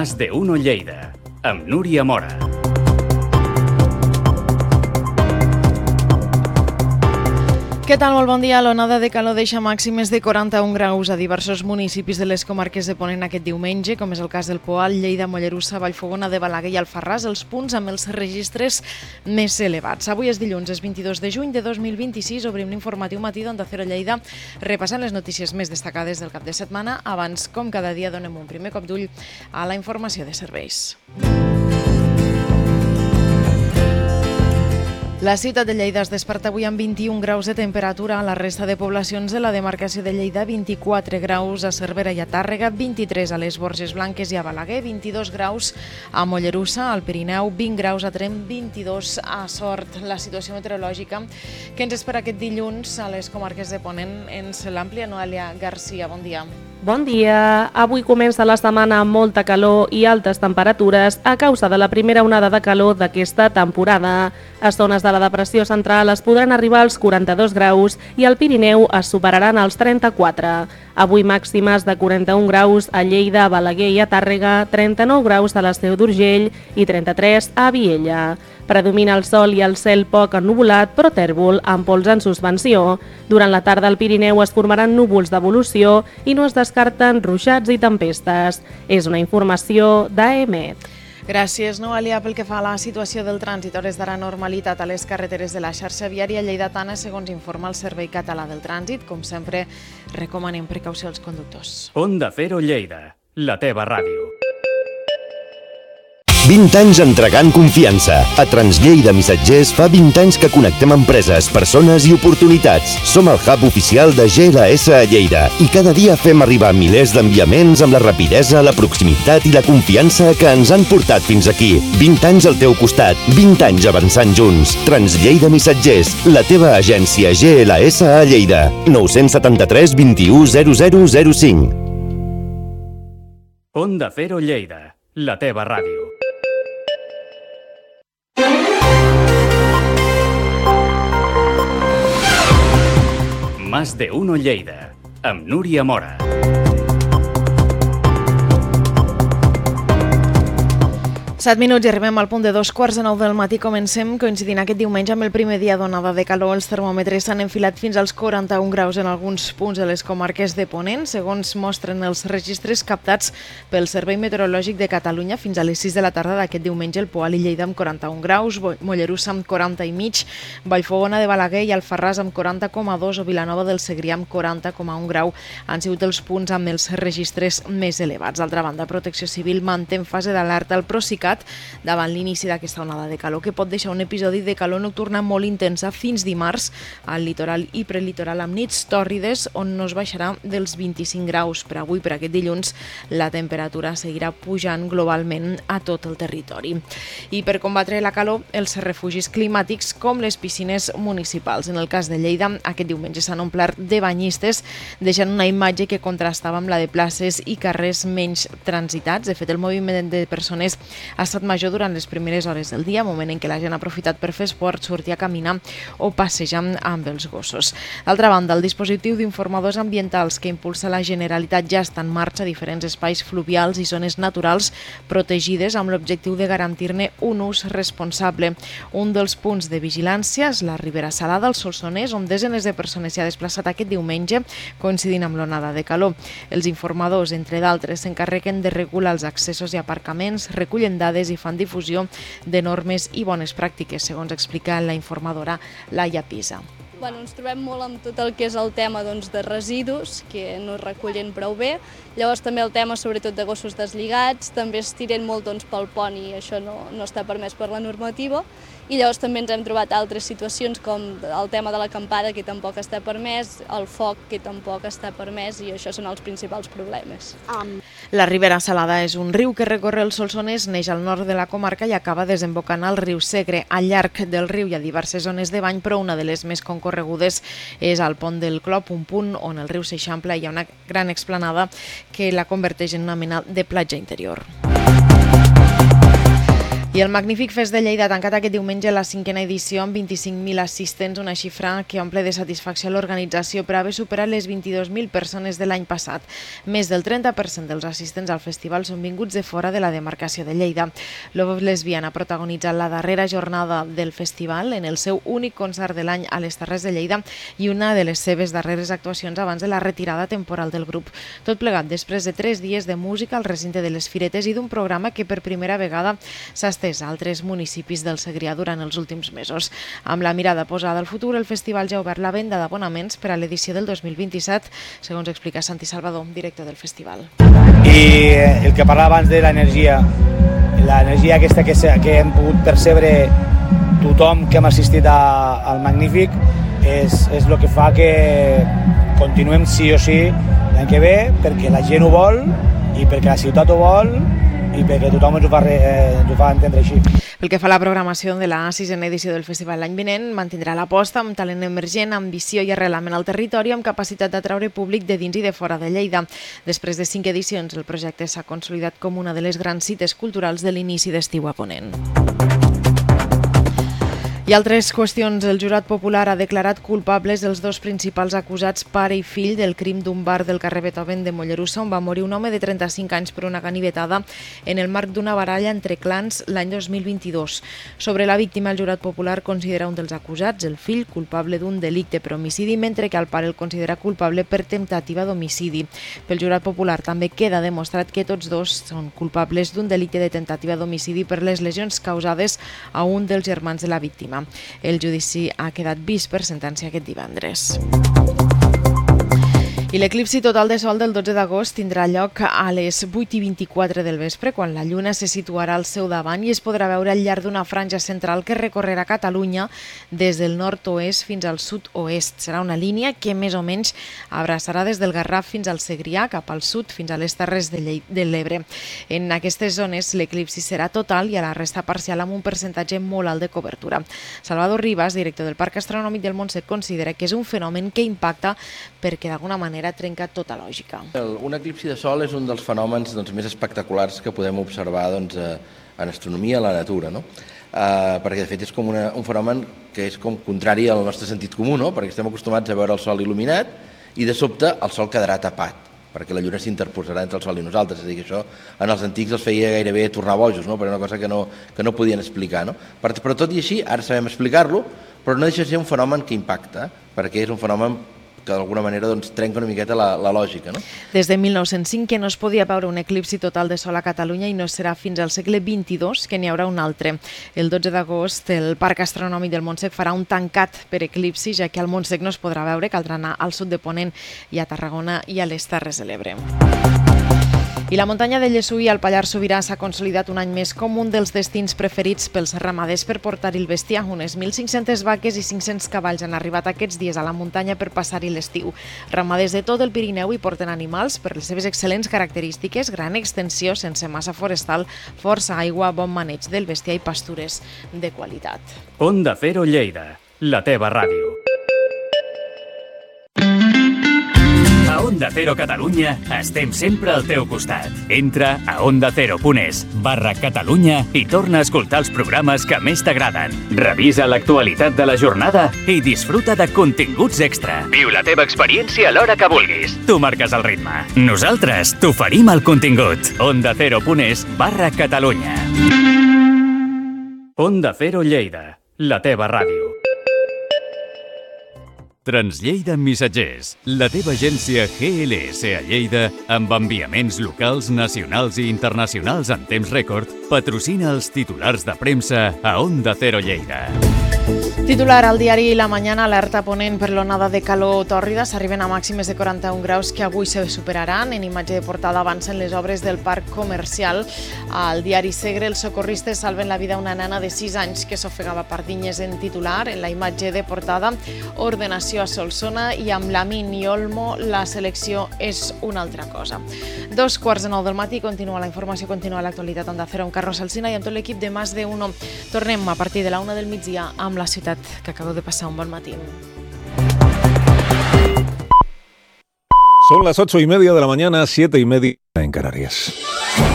Más de Uno Lleida, amb Núria Mora. Què tal? Molt bon dia. L'onada de calor deixa màximes de 41 graus a diversos municipis de les comarques de Ponent aquest diumenge, com és el cas del Poal, Lleida, Mollerussa, Vallfogona de Balaguer i Alfarràs, els punts amb els registres més elevats. Avui és dilluns, és 22 de juny de 2026, obrim l'informatiu matí d'Onda Cero Lleida, repassant les notícies més destacades del cap de setmana. Abans, com cada dia, donem un primer cop d'ull a la informació de serveis. La ciutat de Lleida es desperta avui amb 21 graus de temperatura. A la resta de poblacions de la demarcació de Lleida, 24 graus a Cervera i a Tàrrega, 23 a les Borges Blanques i a Balaguer, 22 graus a Mollerussa, al Pirineu, 20 graus a Tremp, 22 a Sort. La situació meteorològica que ens espera aquest dilluns a les comarques de Ponent ens l'àmplia Noelia Garcia. Bon dia. Bon dia. Avui comença la setmana amb molta calor i altes temperatures a causa de la primera onada de calor d'aquesta temporada. A zones de la depressió central es podran arribar als 42 graus i al Pirineu es superaran els 34. Avui màximes de 41 graus a Lleida, a Balaguer i a Tàrrega, 39 graus a la Seu d'Urgell i 33 a Viella. Predomina el sol i el cel poc ennuvolat, però tèrbol, amb pols en suspensió. Durant la tarda al Pirineu es formaran núvols d'evolució i no es descarten ruixats i tempestes. És una informació d'AEMET. Gràcies, Noelia. Pel que fa a la situació del trànsit, hores d'ara normalitat a les carreteres de la xarxa viària lleidatana, segons informa el Servei Català del Trànsit. Com sempre, recomanem precaució als conductors. Onda Cero Lleida, la teva ràdio. 20 anys entregant confiança. A Translleida Missatgers fa 20 anys que connectem empreses, persones i oportunitats. Som el hub oficial de GLS a Lleida i cada dia fem arribar milers d'enviaments amb la rapidesa, la proximitat i la confiança que ens han portat fins aquí. 20 anys al teu costat, 20 anys avançant junts. Translleida Missatgers, la teva agència GLS a Lleida. 973 21 0005. Onda Cero Lleida, la teva ràdio. Más de Uno Lleida, amb Núria Mora. 7 minuts i arribem al punt de 2:15 del matí. Comencem coincidint aquest diumenge amb el primer dia d'onada de calor. Els termòmetres s'han enfilat fins als 41 graus en alguns punts de les comarques de Ponent, segons mostren els registres captats pel Servei Meteorològic de Catalunya. Fins a les 6 de la tarda d'aquest diumenge el Poal i Lleida amb 41 graus, Mollerussa amb 40,5, Vallfogona de Balaguer i Alfarràs amb 40,2 o Vilanova del Segrià amb 40,1 grau han sigut els punts amb els registres més elevats. D'altra banda, Protecció Civil manté en fase d'alerta el Procicat davant l'inici d'aquesta onada de calor, que pot deixar un episodi de calor nocturna molt intensa fins dimarts al litoral i prelitoral, amb nits tòrrides on no es baixarà dels 25 graus. Per avui, per aquest dilluns, la temperatura seguirà pujant globalment a tot el territori. I per combatre la calor, els refugis climàtics com les piscines municipals. En el cas de Lleida, aquest diumenge s'han omplert de banyistes, deixant una imatge que contrastava amb la de places i carrers menys transitats. De fet, el moviment de persones ha estat major durant les primeres hores del dia, moment en què la gent ha aprofitat per fer esport, sortir a caminar o passejar amb els gossos. D'altra banda, el dispositiu d'informadors ambientals que impulsa la Generalitat ja està en marxa a diferents espais fluvials i zones naturals protegides amb l'objectiu de garantir-ne un ús responsable. Un dels punts de vigilància és la Ribera Salada, al Solsonès, on desenes de persones s'hi ha desplaçat aquest diumenge, coincidint amb l'onada de calor. Els informadors, entre d'altres, s'encarreguen de regular els accessos i aparcaments, recullen dades i fan difusió de normes i bones pràctiques, segons explica la informadora Laia Pisa. Ens trobem molt amb tot el que és el tema de residus, que no es recullen prou bé. Llavors també el tema sobretot de gossos deslligats, també es tiren molt pel pont i això no està permès per la normativa. I llavors també ens hem trobat altres situacions com el tema de l'acampada, que tampoc està permès, el foc, que tampoc està permès, i això són els principals problemes. La Ribera Salada és un riu que recorre el Solsonès, neix al nord de la comarca i acaba desembocant al riu Segre. Al llarg del riu hi ha diverses zones de bany, però una de les més concorregudes és al pont del Clop, un punt on el riu s'eixampla i hi ha una gran explanada que la converteix en una mena de platja interior. I el Magnífic Fest de Lleida ha tancat aquest diumenge la 5a edició amb 25.000 assistents, una xifra que omple de satisfacció a l'organització per haver superat les 22.000 persones de l'any passat. Més del 30% dels assistents al festival són vinguts de fora de la demarcació de Lleida. Love Lesbian ha protagonitzat la darrera jornada del festival en el seu únic concert de l'any a les Terres de Lleida i una de les seves darreres actuacions abans de la retirada temporal del grup. Tot plegat després de 3 dies de música al recinte de les Firetes i d'un programa que per primera vegada s'ha estès a altres municipis del Segrià durant els últims mesos. Amb la mirada posada al futur, el festival ja ha obert la venda d'abonaments per a l'edició del 2027, segons explica Santi Salvador, director del festival. I el que parlava abans de l'energia aquesta que hem pogut percebre tothom que hem assistit al Magnífic és el que fa que continuem sí o sí l'any que ve, perquè la gent ho vol i perquè la ciutat ho vol i perquè tothom ens ho fa entendre així. Pel que fa a la programació de la 6a edició del festival l'any vinent, mantindrà l'aposta amb talent emergent, ambició i arrelament al territori amb capacitat d'atraure públic de dins i de fora de Lleida. Després de 5 edicions, el projecte s'ha consolidat com una de les grans cites culturals de l'inici d'estiu a Ponent. I altres qüestions. El jurat popular ha declarat culpables els 2 principals acusats, pare i fill, del crim d'un bar del carrer Beethoven de Mollerussa, on va morir un home de 35 anys per una ganivetada en el marc d'una baralla entre clans l'any 2022. Sobre la víctima, el jurat popular considera un dels acusats, el fill, culpable d'un delicte per homicidi, mentre que el pare el considera culpable per temptativa d'homicidi. Pel jurat popular també queda demostrat que tots dos són culpables d'un delicte de temptativa d'homicidi per les lesions causades a un dels germans de la víctima. El judici ha quedat vist per sentència aquest divendres. I l'eclipsi total de sol del 12 d'agost tindrà lloc a les 8:24 del vespre, quan la lluna se situarà al seu davant i es podrà veure al llarg d'una franja central que recorrerà Catalunya des del nord-oest fins al sud-oest. Serà una línia que més o menys abraçarà des del Garraf fins al Segrià, cap al sud fins a les Terres de l'Ebre. En aquestes zones l'eclipsi serà total i a la resta parcial amb un percentatge molt alt de cobertura. Salvador Ribas, director del Parc Astronòmic del Montsec, considera que és un fenomen que impacta perquè d'alguna manera trenca tota lògica. Un eclipsi de sol és un dels fenòmens més espectaculars que podem observar en astronomia, a la natura, no? Perquè de fet és com un fenomen que és com contrari al nostre sentit comú, no? Perquè estem acostumats a veure el sol il·luminat i de sobte el sol quedarà tapat, perquè la lluna s'interposarà entre el sol i nosaltres. És a dir, que això en els antics els feia gairebé tornar bojos, no? Perquè era una cosa que no podien explicar, no? Però tot i així, ara sabem explicar-lo, però no deixa de ser un fenomen que impacta, perquè és un fenomen que d'alguna manera trenca una miqueta la lògica, no? Des de 1905 que no es podia veure un eclipsi total de sol a Catalunya i no serà fins al segle XXII que n'hi haurà un altre. El 12 d'agost el Parc Astronòmic del Montsec farà un tancat per eclipsi, ja que al Montsec no es podrà veure, caldrà anar al sud de Ponent i a Tarragona i a les Terres de l'Ebre. I la muntanya de Llessui al Pallars Sobirà s'ha consolidat un any més com un dels destins preferits pels ramaders per portar-hi el bestiar. Unes 1.500 vaques i 500 cavalls han arribat aquests dies a la muntanya per passar-hi l'estiu. Ramaders de tot el Pirineu hi porten animals per les seves excel·lents característiques, gran extensió, sense massa forestal, força aigua, bon maneig del bestiar i pastures de qualitat. Onda Cero Lleida, la teva ràdio. A Onda Cero Catalunya estem sempre al teu costat. Entra a ondacero.es/Catalunya i torna a escoltar els programes que més t'agraden. Revisa l'actualitat de la jornada i disfruta de continguts extra. Viu la teva experiència a l'hora que vulguis. Tu marques el ritme. Nosaltres t'oferim el contingut. ondacero.es/Catalunya. Onda Cero Lleida, la teva ràdio. Translleida Missatgers, la teva agència GLS a Lleida, amb enviaments locals, nacionals i internacionals en temps rècord, patrocina els titulars de premsa a Onda Cero Lleida. Titular al diari La Mañana, alerta Ponent per l'onada de calor tòrrida. S'arriben a màximes de 41 graus que avui se superaran. En imatge de portada avancen les obres del parc comercial. Al diari Segre, els socorristes salven la vida a una nena de 6 anys que s'ofegava pardinyes. En titular, en la imatge de portada, ordenació a Solsona i amb Lamin i Olmo la selecció és una altra cosa. 2:15 del matí, continua la informació, continua l'actualitat Onda Cero amb Carlos Alsina i amb tot l'equip de Más de Uno. Tornem a partir de la 1 del migdia amb la ciutat que acabeu de passar un bon matí. Son las 8:30 de la mañana, 7:30 en Canarias.